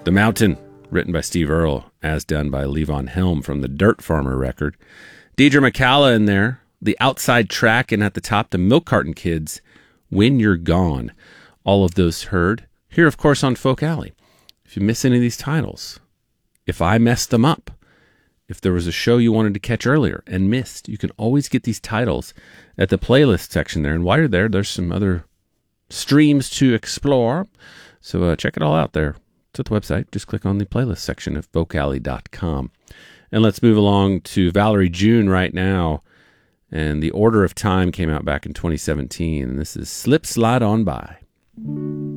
The Mountain, written by Steve Earle, as done by Levon Helm from the Dirt Farmer record. Deidre McCalla in there, The Outside Track, and at the top, the Milk Carton Kids, When You're Gone. All of those heard here, of course, on Folk Alley. If you miss any of these titles, if I messed them up, if there was a show you wanted to catch earlier and missed, you can always get these titles at the playlist section there. And while you're there, there's some other streams to explore. So check it all out there. It's at the website. Just click on the playlist section of folkalley.com. And let's move along to Valerie June right now. And The Order of Time came out back in 2017. And this is Slip Slide On By.